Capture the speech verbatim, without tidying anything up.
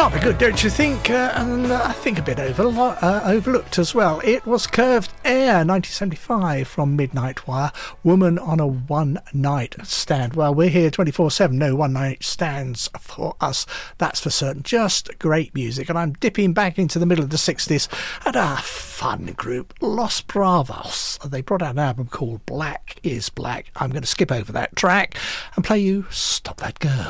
Rather good, don't you think? Uh, and uh, I think a bit over, uh, overlooked as well. It was Curved Air, nineteen seventy-five, from Midnight Wire, Woman on a One-Night Stand. Well, we're here twenty-four seven, no one-night stands for us, that's for certain. Just great music, and I'm dipping back into the middle of the sixties and a fun group, Los Bravos. They brought out an album called Black is Black. I'm going to skip over that track and play you Stop That Girl.